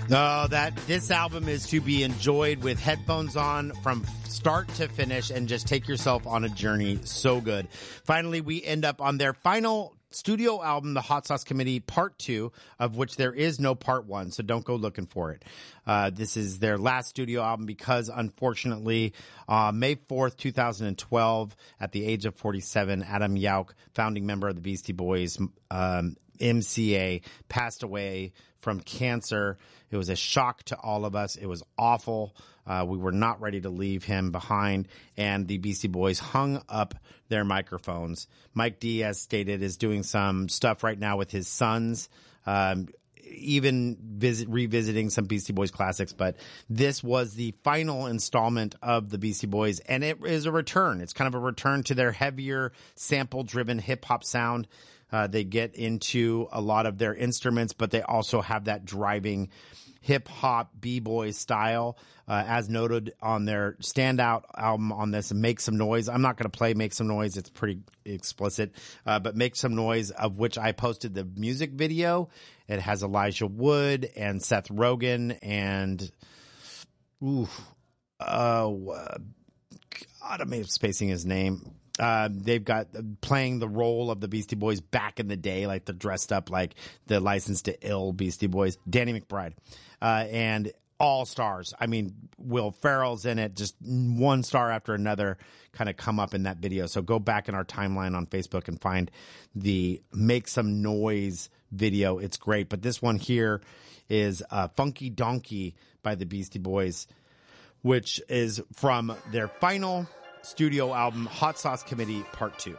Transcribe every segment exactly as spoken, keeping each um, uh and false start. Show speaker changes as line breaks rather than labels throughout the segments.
Oh, that this album is to be enjoyed with headphones on from start to finish and just take yourself on a journey. So good. Finally, we end up on their final studio album, The Hot Sauce Committee Part two, of which there is no Part one, so don't go looking for it. Uh, this is their last studio album because, unfortunately, uh, May fourth, twenty twelve, at the age of forty-seven, Adam Yauch, founding member of the Beastie Boys, um, M C A, passed away from cancer. It was a shock to all of us. It was awful. Uh, we were not ready to leave him behind, and the Beastie Boys hung up their microphones. Mike D, as stated, is doing some stuff right now with his sons, um, even visit, revisiting some Beastie Boys classics. But this was the final installment of the Beastie Boys, and it is a return. It's kind of a return to their heavier, sample-driven hip-hop sound. Uh, they get into a lot of their instruments, but they also have that driving hip-hop b-boy style, uh, as noted on their standout album on this, Make Some Noise. I'm not going to play Make Some Noise. It's pretty explicit, uh, but Make Some Noise, of which I posted the music video. It has Elijah Wood and Seth Rogen and, ooh, uh, God, I'm spacing his name. Uh, they've got playing the role of the Beastie Boys back in the day, like they're dressed up like the License to Ill Beastie Boys. Danny McBride, uh, and all stars. I mean, Will Ferrell's in it, just one star after another kind of come up in that video. So go back in our timeline on Facebook and find the Make Some Noise video. It's great. But this one here is uh, Funky Donkey by the Beastie Boys, which is from their final studio album, Hot Sauce Committee Part two.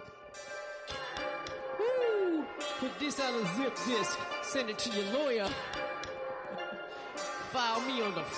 Woo! Put this on a zip disc. Send it to your lawyer. File me on the